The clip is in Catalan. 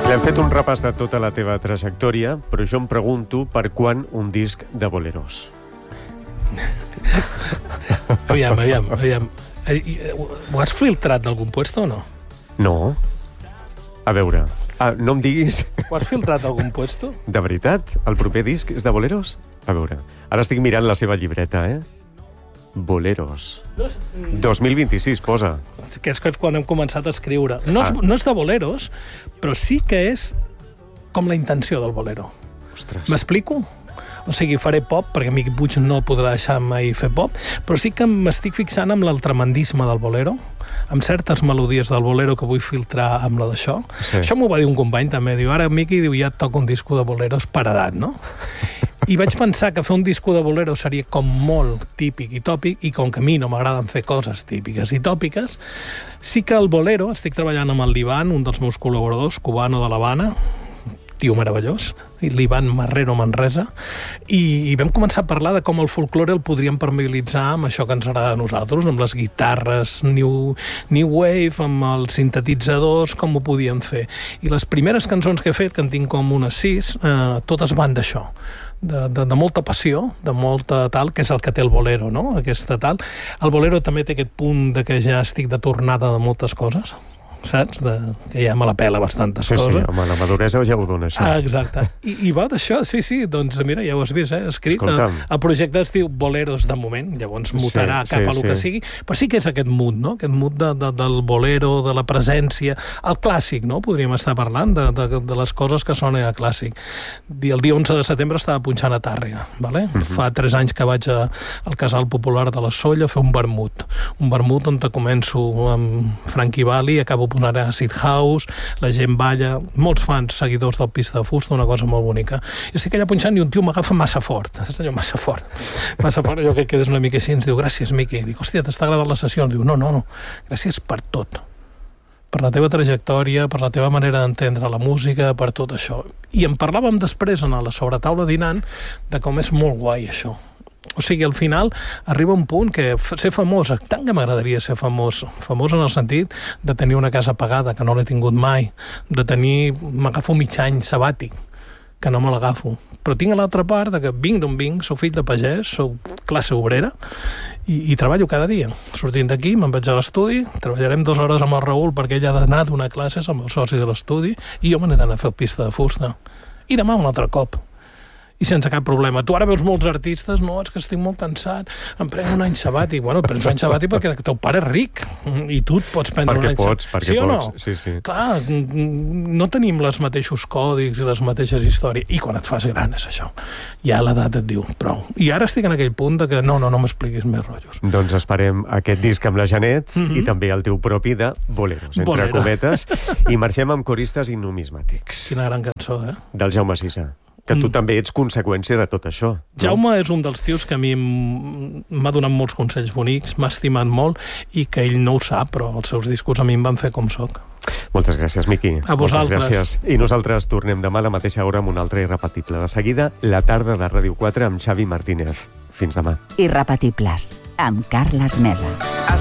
Hem fet un repàs de tota la teva trajectòria, però jo em pregunto per quan un disc de boleros. Aviam. Ho has filtrat d'algun puesto o no? No. A veure, no em diguis... Ho has filtrat d'algun puesto? De veritat? El proper disc és de boleros? A veure, ara estic mirant la seva llibreta, Boleros. 2026, posa. Que és quan hem començat a escriure. No és de boleros, però sí que és com la intenció del bolero. Ostres. M'explico? O sigui, faré pop, perquè Miqui Puig no podrà deixar mai fer pop, però sí que m'estic fixant amb l'altramandisme del bolero, amb certes melodies del bolero que vull filtrar amb la d'això. Sí. Això m'ho va dir un company també. Diu, ara Miqui, ja et toca un disco de boleros per edat, no? I vaig pensar que fer un disco de bolero seria com molt típic i tòpic, i com que a mi no m'agraden fer coses típiques i tòpiques, sí que el bolero, estic treballant amb el Livan, un dels meus col·laboradors, cubano de l'Havana, tio meravellós, l'Ivan Marrero Manresa, i vam començar a parlar de com el folklore el podríem permeabilitzar amb això que ens agrada a nosaltres, amb les guitarres new wave, amb els sintetitzadors, com ho podíem fer. I les primeres cançons que he fet, que en tinc com unes 6, totes van d'això, de molta passió, de molta tal, que és el que té el bolero, no? Aquesta tal. El bolero també té aquest punt de que ja estic de tornada de moltes coses, saps? Que ja me la pela bastantes coses. Sí, home, la maduresa ja ho dona, això. Exacte. I va d'això, sí, doncs mira, ja ho has vist, escrit. El projecte es diu Boleros de moment, llavors mutarà cap a lo que sigui, però sí que és aquest mood, no? Aquest mood del bolero, de la presència, el clàssic, no? Podríem estar parlant de les coses que sonen a clàssic. El dia 11 de setembre estava punxant a Tàrrega, vale? Fa 3 anys que vaig al Casal Popular de la Solla a fer un vermut on te començo amb Frankie Valli, acabo posant Acid House, la gent balla, molts fans, seguidors del Pista de Fusta, una cosa molt bonica. I estic allà punxant i un tio m'agafa massa fort, massa fort, allò que quedes una mica així, ens diu, gràcies, Miqui. Dic, hòstia, t'està agradant la sessió? Em diu, no, gràcies per tot. Per la teva trajectòria, per la teva manera d'entendre la música, per tot això. I en parlàvem després a la sobretaula dinant de com és molt guai això. O sigui, al final arriba un punt que ser famós, tant que m'agradaria ser famós en el sentit de tenir una casa pagada, que no l'he tingut mai, m'agafo mig any sabàtic, que no me l'agafo. Però tinc a l'altra part que vinc d'on vinc, sóc fill de pagès, sóc classe obrera, i treballo cada dia. Sortint d'aquí, me'n vaig a l'estudi, treballarem 2 hores amb el Raül perquè ell ha d'anar a donar classes amb el soci de l'estudi, i jo me n'he d'anar a fer el Pista de Fusta. I demà un altre cop. I sense cap problema. Tu ara veus molts artistes, no, és que estic molt cansat, em prenc un any sabàtic. Bueno, prens un any sabàtic perquè el teu pare és ric, i tu et pots prendre un any sabàtic. Perquè sí o no? Sí. Clar, no tenim els mateixos còdics i les mateixes històries. I quan et fas gran és això. Ja l'edat et diu, prou. I ara estic en aquell punt de que no m'expliquis més rotllos. Doncs esperem aquest disc amb la Janet i també el teu propi de boleros, entre cometes, i marxem amb coristes i numismàtics. Quina gran cançó, Del Jaume Sisa. Que tu també ets conseqüència de tot això. No? Jaume és un dels tios que a mi m'ha donat molts consells bonics, m'ha estimat molt, i que ell no ho sap, però els seus discos a mi em van fer com soc. Moltes gràcies, Miqui. A vosaltres. Gràcies. I nosaltres tornem demà a la mateixa hora amb un altre Irrepetible. De seguida, la tarda de Ràdio 4 amb Xavi Martínez. Fins demà. Irrepetibles, amb Carles Mesa.